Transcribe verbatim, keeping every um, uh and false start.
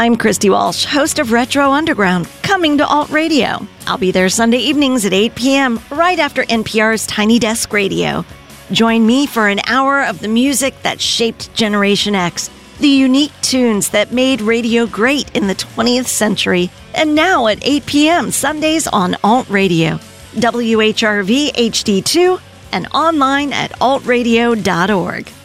I'm Christy Walsh, host of Retro Underground, coming to Alt Radio. I'll be there Sunday evenings at eight p.m., right after N P R's Tiny Desk Radio. Join me for an hour of the music that shaped Generation X, the unique tunes that made radio great in the twentieth century, and now at eight p.m. Sundays on Alt Radio, W H R V H D two, and online at alt radio dot org.